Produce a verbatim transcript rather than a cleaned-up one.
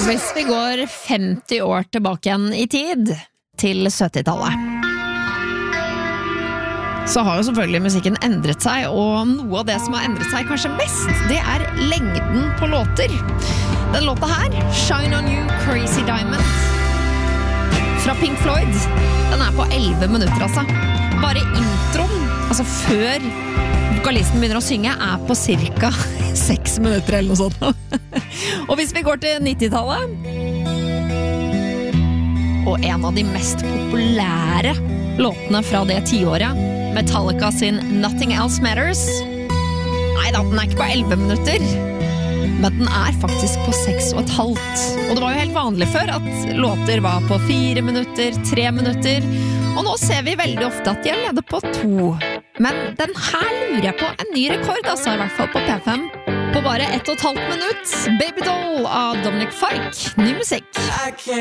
Hvis vi går femti år tilbake igjen i tid, til syttitallet, så har jo selvfølgelig musikken endret seg, og noe av det som har endret seg kanskje mest, det er lengden på låter. Den låta her, Shine On You, Crazy Diamond, fra Pink Floyd, den er på elleve minutter altså. Bare introen, altså før vokalisten begynner å synge, er på cirka seks minutter eller noe sånt. Og hvis vi går til nittitallet, og en av de mest populære låtene fra det tiåret, Metallica sin Nothing Else Matters. Nei da, den er ikke på elleve minutter, men den er faktisk på seks og et halvt. Og det var jo helt vanlig før at låter var på fire minutter, tre minutter, og nå ser vi veldig ofte at de er nede på to. Men den her lurer jeg på en ny rekord, altså i hvert fall på P fem. På bare ett og et halvt minutt, Baby Doll av Dominic Fike, ny musikk.